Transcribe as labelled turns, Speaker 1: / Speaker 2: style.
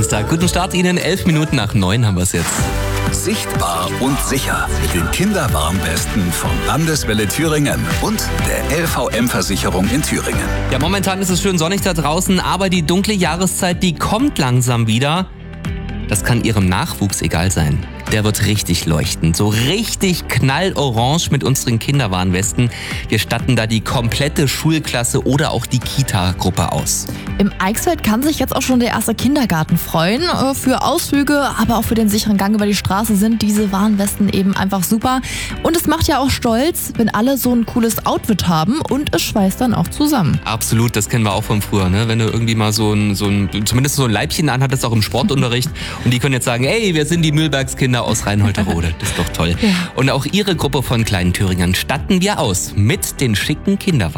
Speaker 1: Donnerstag. Guten Start Ihnen, 11:11 haben wir es jetzt.
Speaker 2: Sichtbar und sicher mit den Kinderwarnwesten von Landeswelle Thüringen und der LVM-Versicherung in Thüringen.
Speaker 1: Ja, momentan ist es schön sonnig da draußen, aber die dunkle Jahreszeit, die kommt langsam wieder. Das kann Ihrem Nachwuchs egal sein. Der wird richtig leuchten. So richtig knallorange mit unseren Kinderwarnwesten. Wir statten da die komplette Schulklasse oder auch die Kita-Gruppe aus.
Speaker 3: Im Eichsfeld kann sich jetzt auch schon der erste Kindergarten freuen. Für Ausflüge, aber auch für den sicheren Gang über die Straße sind diese Warnwesten eben einfach super. Und es macht ja auch stolz, wenn alle so ein cooles Outfit haben und es schweißt dann auch zusammen.
Speaker 1: Absolut, das kennen wir auch von früher, ne? Wenn du irgendwie mal zumindest so ein Leibchen anhattest, auch im Sportunterricht. Und die können jetzt sagen, ey, wir sind die Mühlbergskinder aus Reinholterode. Das ist doch toll.
Speaker 3: Ja.
Speaker 1: Und auch Ihre Gruppe von kleinen Thüringern statten wir aus mit den schicken Kinderwagen.